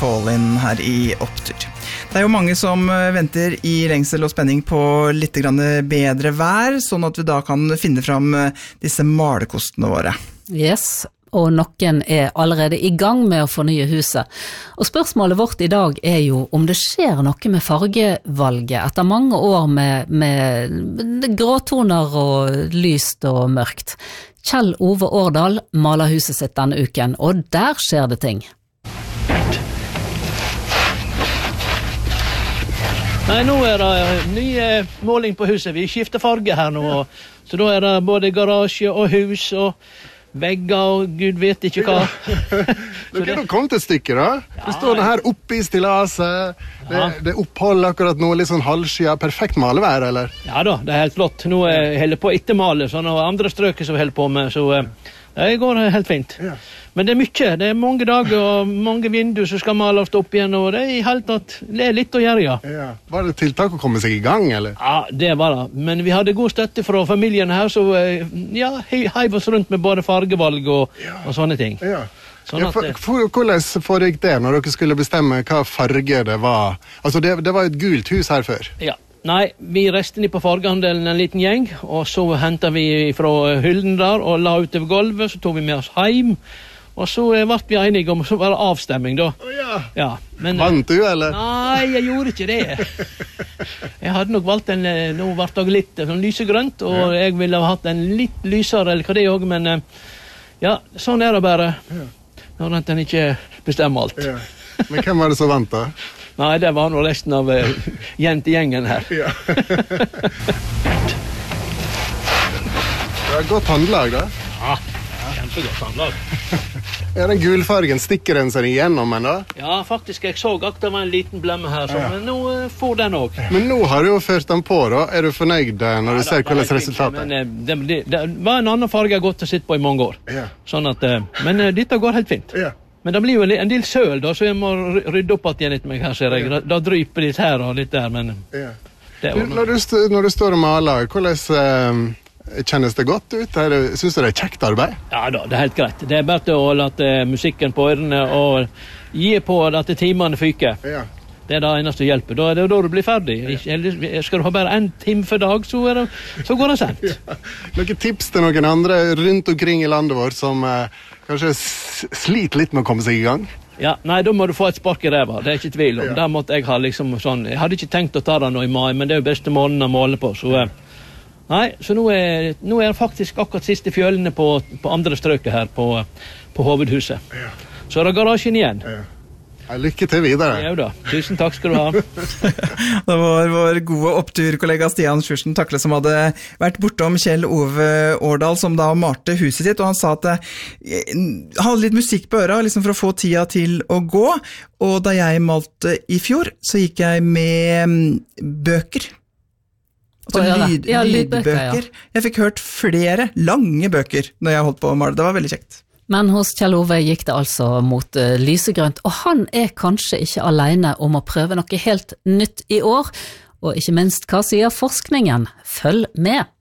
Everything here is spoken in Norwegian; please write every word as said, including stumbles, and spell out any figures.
Fall In her i Opptur. Det er jo mange som venter i lengsel og spenning på litt grann bedre vær, sånn at vi da kan finne fram disse malekostene våre. Yes, og noen er allerede i gang med å fornye huset. Og spørsmålet vårt i dag er jo om det skjer noe med fargevalget etter mange år med, med gråtoner og lyst og mørkt. Kjell Ove Årdal maler huset sitt denne uken, og der skjer det ting. Nei, nå er det ny måling på huset. Vi skifter farge her nå. Så da er det både garasje og hus og vegger og Gud vet ikke hva. Dere har kommet et stykke da. Ja, det står det her oppe i stillaset. Det, ja. Det opphold akkurat nå litt sånn halvskya. Perfekt malevær, eller? Ja da, det er helt flott. Nå er jeg heller på ettermale, sånn og andre strøker som vi holder på med, så det går helt fint. Ja. Men det er mye, det er mange dager og mange vinduer som skal males opp igjen, og det er i helt tatt, det er litt å gjøre, ja. Ja. Var det tiltak å komme seg i gang, eller? Ja, det var det. Men vi hadde god støtte fra familien her, så ja, heiv oss rundt med både fargevalg og, ja. Og sånne ting. Ja. Sånn ja, for, for, hvordan foregikk det når dere skulle bestemme hva farge det var? Altså, det, det var et gult hus her før. Ja. Nei, vi reiste ned på fargehandelen en liten gjeng, og så hentet vi fra hylden der og la ut over gulvet, så tog vi med oss heim. Og så ble vi enige om så var det avstemming da. Oh, ja. Ja, men, vant du, eller? Nei, jeg gjorde ikke det. Jeg hadde nok valgt en, nå ble det litt sånn lysegrønt, og ja. Jeg ville ha hatt en litt lysere, eller hva det er også, men ja, sånn er det bare. Ja. Når en ikke bestemmer alt. Ja. Men hvem var det som vant da? Nei, det var nå resten av uh, jentegjengen her. Ja. Det er godt håndlag da. Ja, kjempegodt håndlag. Ja, den gulfargen stikker den seg igjennom, men da? Ja, faktisk, jeg så at det var en liten blemme her, så, ja. Men nå uh, får den også. Men nå har du jo ført den på da. Er du fornøyd uh, når ja, du ser hvordan resultatet er? Men, uh, det, det, det var en annen farge jeg har gått til å sitte på i mange år. Ja. Sånn at, uh, men uh, dette går helt fint. Ja. Men det blir jo en del søl da, så jeg må rydde opp igjen litt meg her, ser jeg. Da, da dryper litt her og litt der, men... Ja. Det du, når, du st- når du står og maler, hvordan uh, kjennes det godt ut? Er det, synes du det er kjekt arbeid? Ja da, det er helt greit. Det er bare til å late musikken på ørene og gi på at timene fyker. Ja. Det er det eneste hjelper. Da er det da du blir ferdig. Ja. Skal du ha bare en time for dag, så, er det, så går det sent. Ja. Noen tips til noen andre rundt omkring i landet vårt som uh, kanskje sliter litt med å komme seg i gang? Ja, nei, da må du få et spark i ræva. Det er ikke tvil om. Ja. Der måtte jeg ha liksom sånn... Jeg hadde ikke tenkt å ta det nå i mai, men det er jo beste måneden å måle på, så... Uh, nei, så nå er, nå er faktisk akkurat siste fjølene på, på andre strøket her på, på hovedhuset. Ja. Så er det garasjen igjen. Ja. Lykke til videre. Ja da, tusen takk skal du ha. Det var vår gode oppturkollega Stian Sjursen Takle som hadde vært bortom Kjell Ove Årdal, som da malte huset sitt, og han sa at han hadde litt musikk på øra liksom for å få tida til å gå, og da jeg malte i fjor, så gikk jeg med bøker. Altså lyd, ja, lydbøker. Ja. Jeg fikk hørt flere lange bøker når jeg holdt på å male. Det var veldig kjekt. Men hos Kjell Ove gikk det altså mot uh, lysegrønt, og han er kanskje ikke alene om å prøve noe helt nytt i år, og ikke minst hva sier forskningen? Følg med!